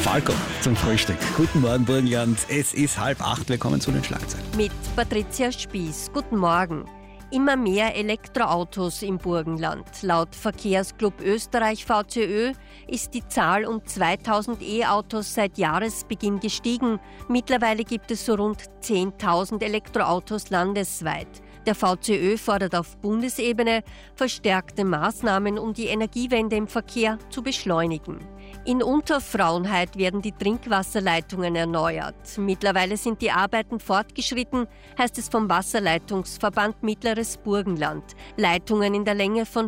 Falco zum Frühstück. Guten Morgen, Burgenland. Es ist 7:30. Willkommen zu den Schlagzeilen. Mit Patricia Spieß. Guten Morgen. Immer mehr Elektroautos im Burgenland. Laut Verkehrsclub Österreich VCÖ ist die Zahl um 2000 E-Autos seit Jahresbeginn gestiegen. Mittlerweile gibt es so rund 10.000 Elektroautos landesweit. Der VCÖ fordert auf Bundesebene verstärkte Maßnahmen, um die Energiewende im Verkehr zu beschleunigen. In Unterfrauenheit werden die Trinkwasserleitungen erneuert. Mittlerweile sind die Arbeiten fortgeschritten, heißt es vom Wasserleitungsverband Mittleres Burgenland. Leitungen in der Länge von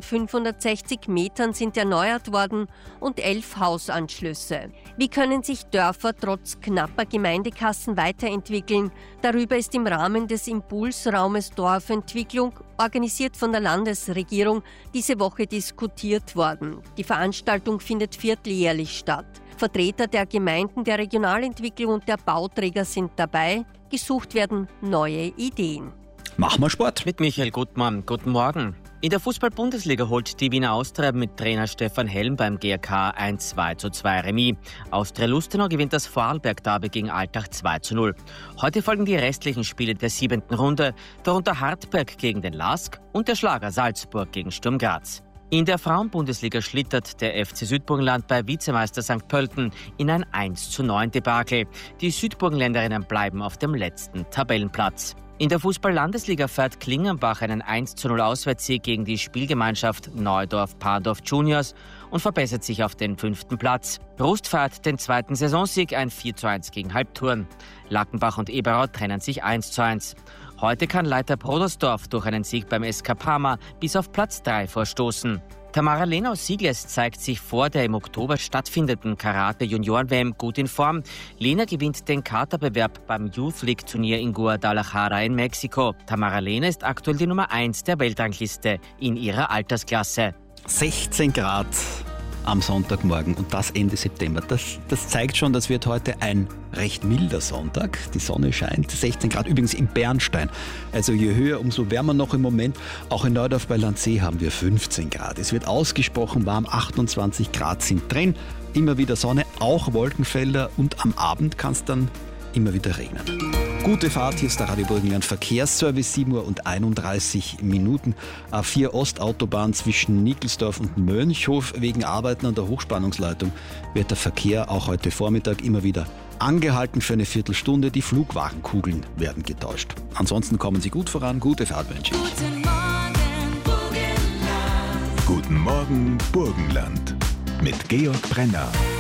560 Metern sind erneuert worden und 11 Hausanschlüsse. Wie können sich Dörfer trotz knapper Gemeindekassen weiterentwickeln? Darüber ist im Rahmen des Impulsraumes Dorfentwicklung, organisiert von der Landesregierung, diese Woche diskutiert worden. Die Veranstaltung findet vierteljährlich statt. Vertreter der Gemeinden, der Regionalentwicklung und der Bauträger sind dabei. Gesucht werden neue Ideen. Machen wir Sport. Mit Michael Gutmann. Guten Morgen. In der Fußball-Bundesliga holt die Wiener Austria mit Trainer Stefan Helm beim GRK ein 2:2 Remis. Austria Lustenau gewinnt das Vorarlberg-Derby gegen Altach 2:0. Heute folgen die restlichen Spiele der 7. Runde, darunter Hartberg gegen den LASK und der Schlager Salzburg gegen Sturm Graz. In der Frauen-Bundesliga schlittert der FC Südburgenland bei Vizemeister St. Pölten in ein 1:9-Debakel. Die Südburgenländerinnen bleiben auf dem letzten Tabellenplatz. In der Fußball-Landesliga feiert Klingenbach einen 1:0 Auswärtssieg gegen die Spielgemeinschaft Neudorf-Pandorf Juniors und verbessert sich auf den 5. Platz. Rust feiert den 2. Saisonsieg, ein 4:1 gegen Halbturn. Lackenbach und Eberau trennen sich 1:1. Heute kann Leiter Brodersdorf durch einen Sieg beim SK Parma bis auf Platz 3 vorstoßen. Tamara-Lena aus Sigles zeigt sich vor der im Oktober stattfindenden Karate-Junioren-WM gut in Form. Lena gewinnt den Kata-Bewerb beim Youth League-Turnier in Guadalajara in Mexiko. Tamara-Lena ist aktuell die Nummer 1 der Weltrangliste in ihrer Altersklasse. 16 Grad am Sonntagmorgen und das Ende September. Das zeigt schon, das wird heute ein recht milder Sonntag. Die Sonne scheint, 16 Grad, übrigens in Bernstein. Also je höher, umso wärmer noch im Moment. Auch in Neudorf bei Landsee haben wir 15 Grad. Es wird ausgesprochen warm, 28 Grad sind drin. Immer wieder Sonne, auch Wolkenfelder und am Abend kann es dann immer wieder regnen. Gute Fahrt, hier ist der Radio Burgenland Verkehrsservice, 7:31 Minuten. A4 Ostautobahn zwischen Nickelsdorf und Mönchhof. Wegen Arbeiten an der Hochspannungsleitung wird der Verkehr auch heute Vormittag immer wieder angehalten für eine Viertelstunde. Die Flugwagenkugeln werden getauscht. Ansonsten kommen Sie gut voran. Gute Fahrt wünsche ich. Guten Morgen, Burgenland. Guten Morgen, Burgenland. Mit Georg Brenner.